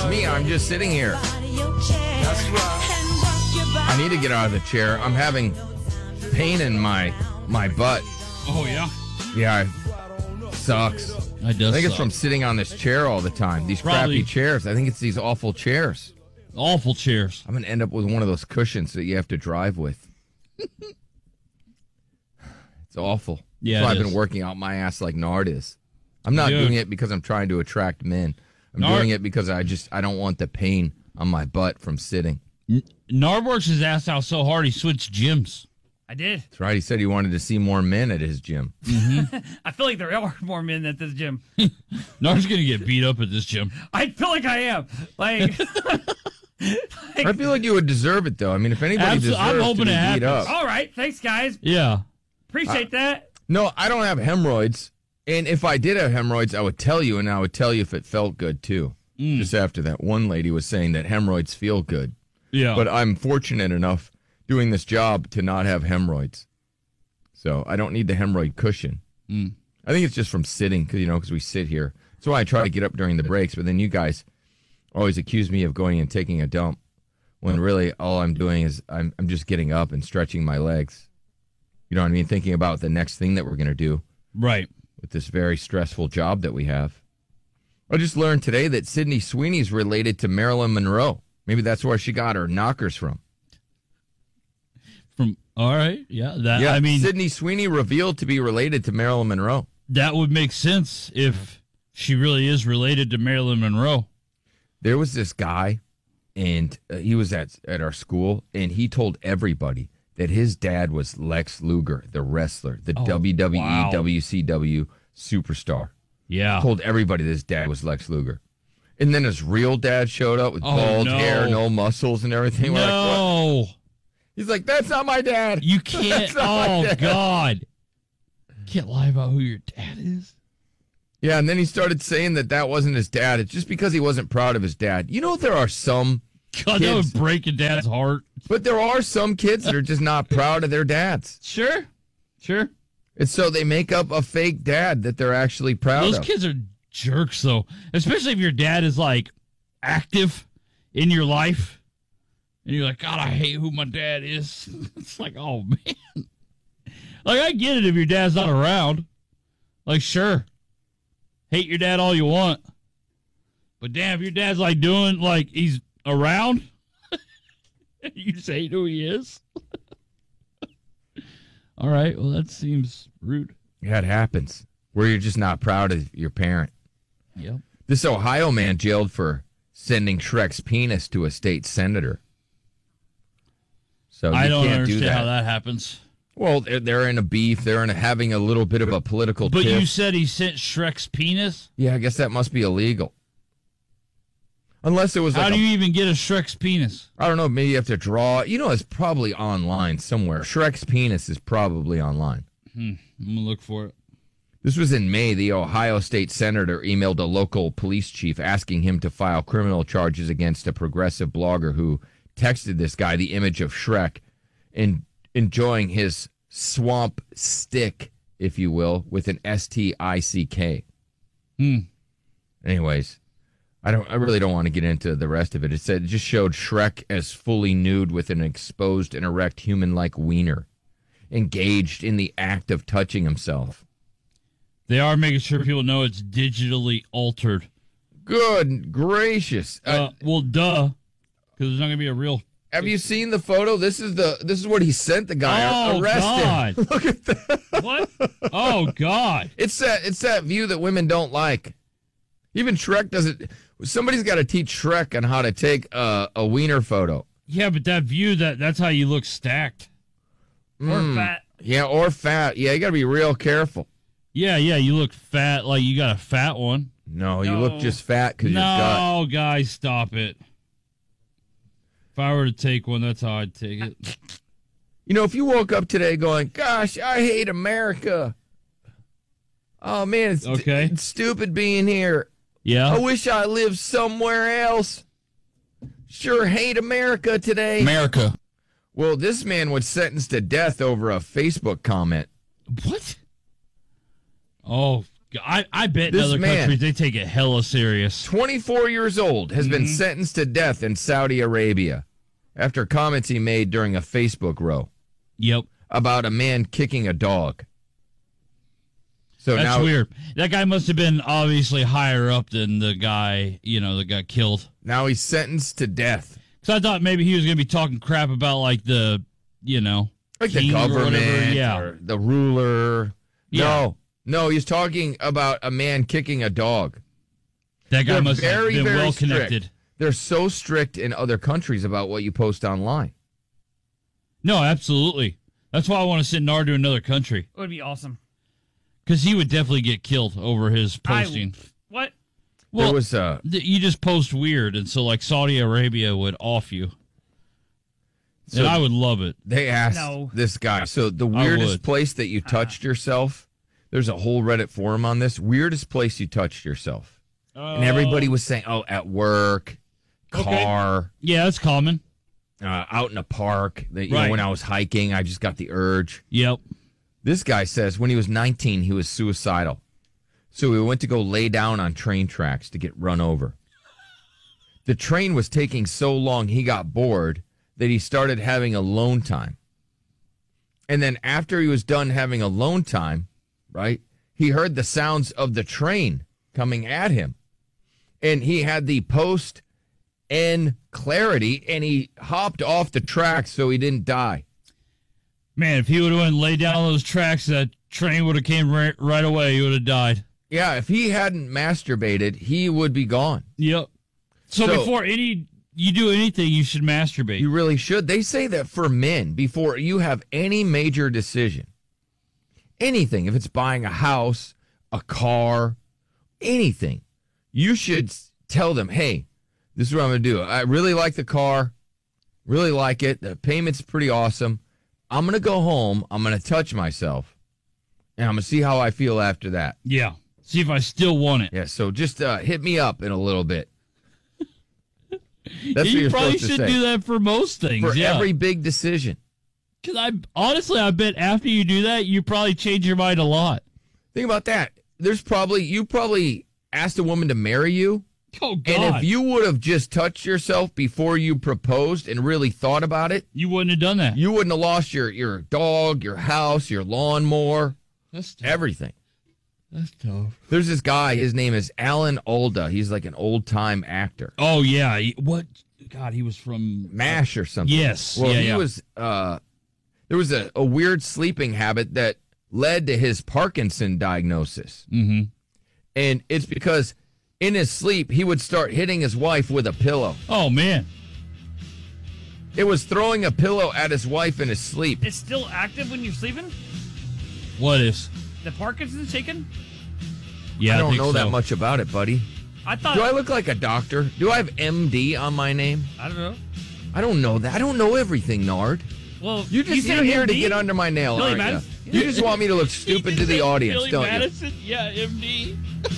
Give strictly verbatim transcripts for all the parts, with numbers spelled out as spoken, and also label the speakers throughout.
Speaker 1: It's me. I'm just sitting here.
Speaker 2: That's right.
Speaker 1: I need to get out of the chair. I'm having pain in my my butt.
Speaker 3: Oh, yeah?
Speaker 1: Yeah, it sucks.
Speaker 3: It does
Speaker 1: I think it's
Speaker 3: suck.
Speaker 1: from sitting on this chair all the time. These
Speaker 3: Probably.
Speaker 1: crappy chairs. I think it's these awful chairs.
Speaker 3: Awful chairs.
Speaker 1: I'm going to end up with one of those cushions that you have to drive with. It's awful.
Speaker 3: Yeah,
Speaker 1: So
Speaker 3: it
Speaker 1: I've
Speaker 3: is.
Speaker 1: been working out my ass like Nard is. I'm not
Speaker 3: Dude.
Speaker 1: doing it because I'm trying to attract men. I'm
Speaker 3: Nard-
Speaker 1: doing it because I just I don't want the pain on my butt from sitting.
Speaker 3: Nard works his ass out so hard he switched gyms.
Speaker 4: I did.
Speaker 1: That's right. He said he wanted to see more men at his gym.
Speaker 4: I feel like there are more men at this gym.
Speaker 3: Nard's going to get beat up at this gym.
Speaker 4: I feel like I am. Like,
Speaker 1: I feel like you would deserve it, though. I mean, if anybody
Speaker 3: Abso-
Speaker 1: deserves
Speaker 3: I'm hoping
Speaker 1: to be
Speaker 3: it
Speaker 1: beat
Speaker 3: happens.
Speaker 1: up.
Speaker 4: all right, thanks, guys.
Speaker 3: Yeah.
Speaker 4: Appreciate that.
Speaker 1: No, I don't have hemorrhoids. And if I did have hemorrhoids, I would tell you, and I would tell you if it felt good, too.
Speaker 3: Mm.
Speaker 1: Just after that, one lady was saying that hemorrhoids feel good.
Speaker 3: Yeah.
Speaker 1: But I'm fortunate enough doing this job to not have hemorrhoids. So I don't need the hemorrhoid cushion.
Speaker 3: Mm.
Speaker 1: I think it's just from sitting, cause, you know, because we sit here. That's why I try to get up during the breaks. But then you guys always accuse me of going and taking a dump when really all I'm doing is I'm, I'm just getting up and stretching my legs. You know what I mean? Thinking about the next thing that we're going to do.
Speaker 3: Right.
Speaker 1: With this very stressful job that we have. I just learned today that Sydney Sweeney's related to Marilyn Monroe. Maybe that's where she got her knockers from.
Speaker 3: From all right, yeah. That
Speaker 1: Yeah,
Speaker 3: I mean,
Speaker 1: Sydney Sweeney revealed to be related to Marilyn Monroe.
Speaker 3: that would make sense if she really is related to Marilyn Monroe.
Speaker 1: There was this guy, and uh, he was at at our school, and he told everybody that his dad was Lex Luger, the wrestler, the
Speaker 3: Oh,
Speaker 1: W W E,
Speaker 3: wow.
Speaker 1: W C W superstar.
Speaker 3: Yeah.
Speaker 1: Told everybody that his dad was Lex Luger. And then his real dad showed up with
Speaker 3: Oh,
Speaker 1: bald
Speaker 3: no.
Speaker 1: hair, no muscles, and everything. We're like, what?
Speaker 3: No,
Speaker 1: He's like, that's not my dad.
Speaker 3: you can't.
Speaker 1: That's not my
Speaker 3: Oh
Speaker 1: dad.
Speaker 3: God, can't lie about who your dad is.
Speaker 1: Yeah, and then he started saying that that wasn't his dad. It's just because he wasn't proud of his dad. You know, there are some,
Speaker 3: God, that
Speaker 1: Kids.
Speaker 3: would break a dad's heart.
Speaker 1: but there are some kids that are just not proud of their dads.
Speaker 3: Sure, sure.
Speaker 1: And so they make up a fake dad that they're actually proud
Speaker 3: Those
Speaker 1: of.
Speaker 3: kids are jerks, though. Especially if your dad is like active in your life, and you're like, God, I hate who my dad is. It's like, oh man. Like, I get it if your dad's not around. Like, sure, hate your dad all you want, but damn, if your dad's like doing like he's around, you just hate who he is. All right, well, that seems rude.
Speaker 1: Yeah, it happens. Where you're just not proud of your parent.
Speaker 3: Yep.
Speaker 1: This Ohio man jailed for sending Shrek's penis to a state senator. So you
Speaker 3: I don't
Speaker 1: can't
Speaker 3: understand
Speaker 1: do that.
Speaker 3: how that happens.
Speaker 1: Well, they're, they're in a beef. They're in a, having a little bit of a political
Speaker 3: But
Speaker 1: tiff.
Speaker 3: you said he sent Shrek's penis?
Speaker 1: Yeah, I guess that must be illegal. Unless it was
Speaker 3: How
Speaker 1: like
Speaker 3: do
Speaker 1: a-
Speaker 3: you even get a Shrek's penis?
Speaker 1: I don't know, maybe you have to draw. You know, it's probably online somewhere. Shrek's penis is probably online.
Speaker 3: Hmm. I'm going to look for it.
Speaker 1: This was in May. The Ohio state senator emailed a local police chief asking him to file criminal charges against a progressive blogger who texted this guy the image of Shrek and enjoying his swamp stick, if you will, with an S T I C K.
Speaker 3: Hmm.
Speaker 1: Anyways, I don't. I really don't want to get into the rest of it. It said it just showed Shrek as fully nude with an exposed and erect human-like wiener, engaged in the act of touching himself.
Speaker 3: They are making sure people know it's digitally altered.
Speaker 1: Good gracious! Uh,
Speaker 3: Uh, well, duh. Because there's not going to be a real...
Speaker 1: have you seen the photo? This is the. This is what he sent the guy.
Speaker 3: Oh,
Speaker 1: Arrest
Speaker 3: God.
Speaker 1: him. Look at that.
Speaker 3: What? Oh, God.
Speaker 1: It's that. It's that view that women don't like. Even Shrek doesn't. Somebody's got to teach Shrek on how to take a, a wiener photo.
Speaker 3: Yeah, but that view, that that's how you look stacked.
Speaker 4: Or
Speaker 1: Mm.
Speaker 4: fat.
Speaker 1: Yeah, or fat. Yeah, you got to be real careful.
Speaker 3: Yeah, yeah, you look fat, like you got a fat one.
Speaker 1: No, you
Speaker 4: No.
Speaker 1: look just fat because your gut.
Speaker 3: No, guys, stop it. If I were to take one, that's how I'd take it.
Speaker 1: You know, if you woke up today going, "Gosh, I hate America. Oh man, it's,
Speaker 3: Okay.
Speaker 1: it's stupid being here.
Speaker 3: Yeah?
Speaker 1: I wish I lived somewhere else. Sure hate America today."
Speaker 2: America.
Speaker 1: Well, this man was sentenced to death over a Facebook comment.
Speaker 3: What? Oh, I, I bet in
Speaker 1: This
Speaker 3: other
Speaker 1: man-
Speaker 3: countries they take it hella serious.
Speaker 1: twenty-four years old, has been
Speaker 3: Mm-hmm.
Speaker 1: sentenced to death in Saudi Arabia after comments he made during a Facebook row
Speaker 3: Yep.
Speaker 1: about a man kicking a dog. So
Speaker 3: That's
Speaker 1: now,
Speaker 3: weird. That guy must have been obviously higher up than the guy, you know, that got killed.
Speaker 1: now he's sentenced to death.
Speaker 3: So I thought maybe he was going to be talking crap about, like, the, you know,
Speaker 1: Like the
Speaker 3: king or
Speaker 1: government
Speaker 3: whatever. Yeah.
Speaker 1: or the ruler.
Speaker 3: Yeah.
Speaker 1: No, no, he's talking about a man kicking a dog.
Speaker 3: That guy
Speaker 1: They're
Speaker 3: must have
Speaker 1: very,
Speaker 3: been
Speaker 1: very
Speaker 3: well
Speaker 1: strict.
Speaker 3: connected.
Speaker 1: They're so strict in other countries about what you post online.
Speaker 3: No, absolutely. That's why I want to send Nard to another country.
Speaker 4: It would be awesome.
Speaker 3: Because he would definitely get killed over his posting.
Speaker 4: I, what?
Speaker 3: well,
Speaker 1: there was uh,
Speaker 3: th- you just post weird, and so, like, Saudi Arabia would off you.
Speaker 1: so
Speaker 3: and I would love it.
Speaker 1: they asked
Speaker 4: No.
Speaker 1: this guy. So the
Speaker 3: I
Speaker 1: weirdest
Speaker 3: would.
Speaker 1: place that you touched yourself. There's a whole Reddit forum on this. Weirdest place you touched yourself, and everybody was saying, "Oh, at work, car,
Speaker 3: Yeah, that's common.
Speaker 1: uh, out in a park. That, you
Speaker 3: Right.
Speaker 1: know, when I was hiking, I just got the urge."
Speaker 3: Yep.
Speaker 1: This guy says when he was nineteen, he was suicidal. So he went to go lay down on train tracks to get run over. The train was taking so long, he got bored that he started having alone time. And then after he was done having alone time, right, he heard the sounds of the train coming at him. And he had the post N clarity, and he hopped off the track so he didn't die.
Speaker 3: Man, if he would have went and laid down on those tracks, that train would have came right, right away. He would have died.
Speaker 1: Yeah, if he hadn't masturbated, he would be gone.
Speaker 3: Yep. So,
Speaker 1: So-
Speaker 3: before any you do anything, you should masturbate.
Speaker 1: You really should. They say that for men, before you have any major decision, anything, if it's buying a house, a car, anything, you should s- tell them, hey, this is what I'm going to do. I really like the car, really like it. The payment's pretty awesome. I'm going to go home. I'm going to touch myself, and I'm going to see how I feel after that.
Speaker 3: Yeah. See if I still want it.
Speaker 1: Yeah, so just uh, hit me up in a little bit. That's
Speaker 3: you
Speaker 1: what you're
Speaker 3: probably
Speaker 1: supposed to
Speaker 3: should
Speaker 1: say.
Speaker 3: do that for most things.
Speaker 1: For
Speaker 3: yeah.
Speaker 1: every big decision.
Speaker 3: Because I honestly, I bet after you do that, you probably change your mind a lot.
Speaker 1: Think about that. There's probably, you probably asked a woman to marry you.
Speaker 3: Oh God!
Speaker 1: And if you would have just touched yourself before you proposed and really thought about it,
Speaker 3: you wouldn't have done that.
Speaker 1: you wouldn't have lost your, your dog, your house, your lawnmower,
Speaker 3: That's tough.
Speaker 1: everything.
Speaker 3: That's tough.
Speaker 1: There's this guy, his name is Alan Alda. He's like an old time actor.
Speaker 3: Oh yeah. He- What? God, he was from
Speaker 1: MASH or something.
Speaker 3: Yes.
Speaker 1: Well,
Speaker 3: yeah,
Speaker 1: he
Speaker 3: yeah.
Speaker 1: was, uh, there was a, a weird sleeping habit that led to his Parkinson diagnosis.
Speaker 3: Mm-hmm.
Speaker 1: And it's because in his sleep, he would start hitting his wife with a pillow.
Speaker 3: Oh man.
Speaker 1: It was throwing a pillow at his wife in his sleep.
Speaker 4: It's still active when you're sleeping?
Speaker 3: What is?
Speaker 4: The Parkinson's taken?
Speaker 3: Yeah,
Speaker 1: I don't
Speaker 3: think
Speaker 1: know that
Speaker 3: so.
Speaker 1: much about it, buddy.
Speaker 4: I thought.
Speaker 1: Do I look like a doctor? Do I have M D on my name?
Speaker 4: I don't know.
Speaker 1: I don't know that. I don't know everything, Nard.
Speaker 4: Well,
Speaker 1: You just,
Speaker 4: said
Speaker 1: you're here to
Speaker 4: M D?
Speaker 1: get under my nail,
Speaker 4: Billy
Speaker 1: aren't you?
Speaker 4: Madison?
Speaker 1: You just want me to look stupid to the audience,
Speaker 3: Billy
Speaker 1: don't
Speaker 3: Madison? Yeah, M D.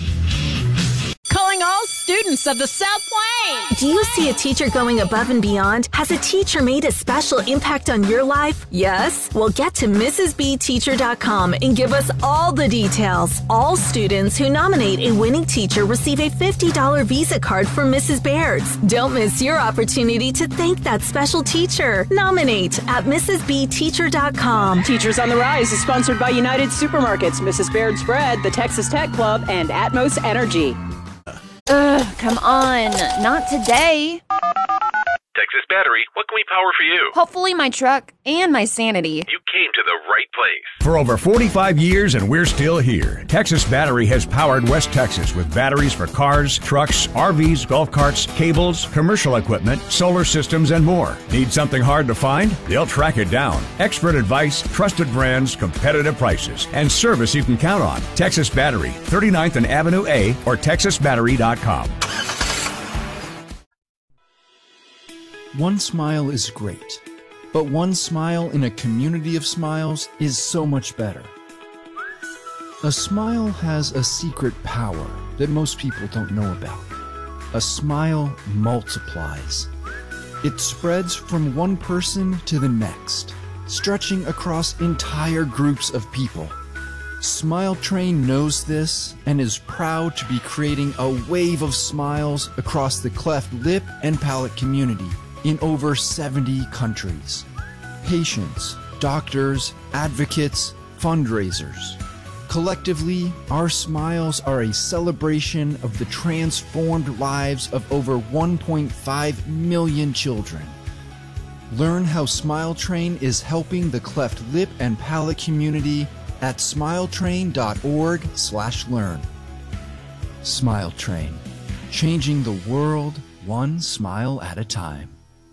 Speaker 2: Calling all students of the South Plains.
Speaker 5: Do you see a teacher going above and beyond? Has a teacher made a special impact on your life? Yes? Well, get to Missus B Teacher dot com and give us all the details. All students who nominate a winning teacher receive a fifty dollars Visa card from Missus Baird's. Don't miss your opportunity to thank that special teacher. Nominate at Missus B Teacher dot com.
Speaker 6: Teachers on the Rise is sponsored by United Supermarkets, Missus Baird's Bread, the Texas Tech Club, and Atmos Energy.
Speaker 7: Ugh, come on. Not today.
Speaker 8: Texas Battery, what can we power for you?
Speaker 7: Hopefully my truck and my sanity.
Speaker 8: You came to the right place.
Speaker 9: For over forty-five years, and we're still here. Texas Battery has powered West Texas with batteries for cars, trucks, R Vs, golf carts, cables, commercial equipment, solar systems, and more. Need something hard to find? They'll track it down. Expert advice, trusted brands, competitive prices, and service you can count on. Texas Battery, thirty-ninth and Avenue A, or texas battery dot com.
Speaker 10: One smile is great, but one smile in a community of smiles is so much better. A smile has a secret power that most people don't know about. A smile multiplies. It spreads from one person to the next, stretching across entire groups of people. Smile Train knows this and is proud to be creating a wave of smiles across the cleft lip and palate community in over seventy countries. Patients, doctors, advocates, fundraisers. Collectively, our smiles are a celebration of the transformed lives of over one point five million children. Learn how Smile Train is helping the cleft lip and palate community at smiletrain.org slash learn. Smile Train, changing the world one smile at a time.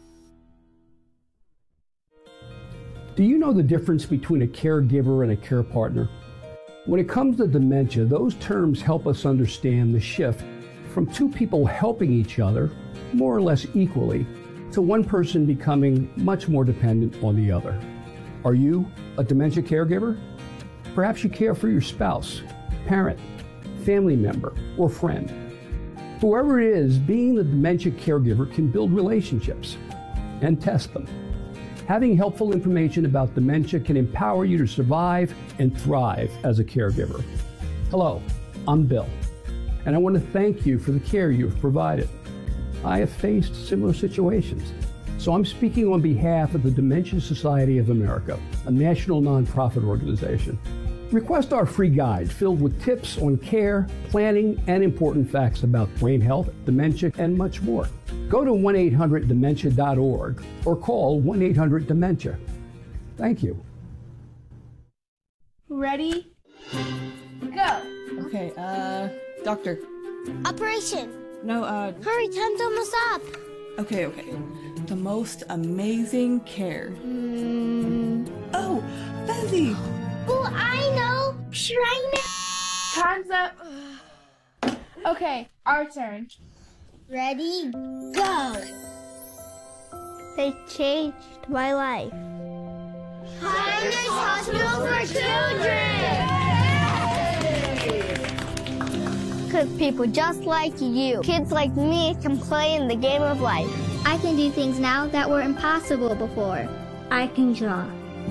Speaker 11: Do you know the difference between a caregiver and a care partner? When it comes to dementia, those terms help us understand the shift from two people helping each other, more or less equally, to one person becoming much more dependent on the other. Are you a dementia caregiver? Perhaps you care for your spouse, parent, family member, or friend. Whoever it is, being the dementia caregiver can build relationships and test them. Having helpful information about dementia can empower you to survive and thrive as a caregiver. Hello, I'm Bill, and I want to thank you for the care you have provided. I have faced similar situations, so I'm speaking on behalf of the Dementia Society of America, a national nonprofit organization. Request our free guide filled with tips on care, planning, and important facts about brain health, dementia, and much more. Go to one eight hundred dementia dot org or call one eight hundred dementia. Thank you.
Speaker 12: Ready? Go.
Speaker 13: Okay, uh, doctor.
Speaker 12: Operation.
Speaker 13: No, uh...
Speaker 12: Hurry, time's almost up.
Speaker 13: Okay, okay. The most amazing care.
Speaker 12: Mm.
Speaker 13: Oh, Fezzy!
Speaker 12: Oh, I know! Shrine. Time's up. Okay, our turn. Ready? Go! They changed my life. Pioneers Hospital for Children! Because people just like you, kids like me, can play in the game of life. I can do things now that were impossible before. I can draw.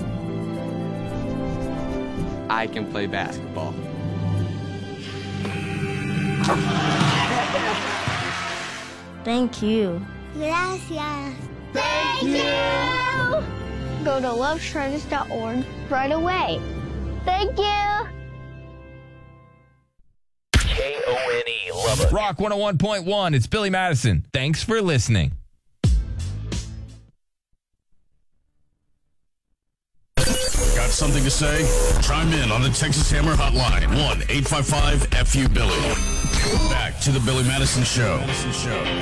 Speaker 14: I can play basketball.
Speaker 12: Thank you. Gracias. Thank you! Go to love shriners dot org right away. Thank you!
Speaker 8: K O N E, love it.
Speaker 1: Rock one oh one point one, it's Billy Madison. Thanks for listening.
Speaker 15: Got something to say? Chime in on the Texas Hammer Hotline, one eight five five F U Billy. Back to the Billy Madison Show. Madison Show.